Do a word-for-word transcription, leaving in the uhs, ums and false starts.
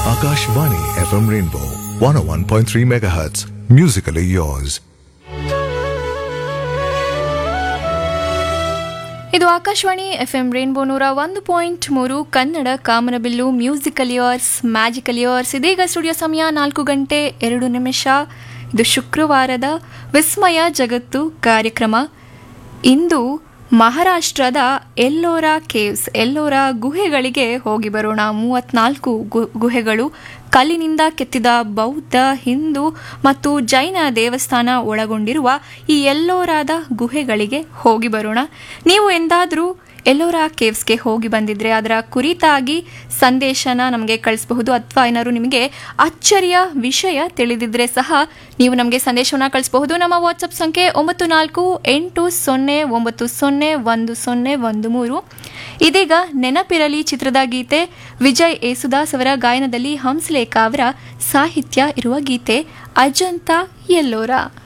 Akashvani F M Rainbow one oh one point three megahertz. Musically yours. ಇದು Akashvani F M rainbow ನೂರ ಒಂದು point ಮೂರು ಕನ್ನಡ ಕಾಮನಬಿಲ್ಲು musical years magical years. ಇದೀಗ studio ಸಮಯ ನಾಲ್ಕು ಗಂಟೆ ಎರಡು ನಿಮಿಷ. ಇದು ಶುಕ್ರವಾರದ ವಿಸ್ಮಯ ಜಗತ್ತು ಕಾರ್ಯಕ್ರಮ. ಇಂದು ಮಹಾರಾಷ್ಟ್ರದ ಎಲ್ಲೋರಾ ಕೇವ್ಸ್ ಎಲ್ಲೋರಾ ಗುಹೆಗಳಿಗೆ ಹೋಗಿ ಬರೋಣ. ಮೂವತ್ನಾಲ್ಕು ಗುಹೆಗಳು, ಕಲ್ಲಿನಿಂದ ಕೆತ್ತಿದ ಬೌದ್ಧ, ಹಿಂದೂ ಮತ್ತು ಜೈನ ದೇವಸ್ಥಾನ ಒಳಗೊಂಡಿರುವ ಈ ಎಲ್ಲೋರಾದ ಗುಹೆಗಳಿಗೆ ಹೋಗಿ ಬರೋಣ. ನೀವು ಎಂದಾದರೂ ಎಲ್ಲೋರಾ ಕೇವ್ಸ್ಗೆ ಹೋಗಿ ಬಂದಿದ್ರೆ ಅದರ ಕುರಿತಾಗಿ ಸಂದೇಶನ ನಮಗೆ ಕಳಿಸಬಹುದು. ಅಥವಾ ಏನಾದ್ರು ನಿಮಗೆ ಅಚ್ಚರಿಯ ವಿಷಯ ತಿಳಿದಿದ್ರೆ ಸಹ ನೀವು ನಮಗೆ ಸಂದೇಶವನ್ನು ಕಳಿಸಬಹುದು. ನಮ್ಮ ವಾಟ್ಸಪ್ ಸಂಖ್ಯೆ ಒಂಬತ್ತು ನಾಲ್ಕು ಎಂಟು ಸೊನ್ನೆ ಒಂಬತ್ತು ಸೊನ್ನೆ ಒಂದು ಸೊನ್ನೆ ಒಂದು ಮೂರು. ಇದೀಗ ನೆನಪಿರಲಿ ಚಿತ್ರದ ಗೀತೆ, ವಿಜಯ್ ಯೇಸುದಾಸ್ ಅವರ ಗಾಯನದಲ್ಲಿ ಹಂಸಲೇಖ ಅವರ ಸಾಹಿತ್ಯ ಇರುವ ಗೀತೆ ಅಜಂತಾ ಎಲ್ಲೋರಾ.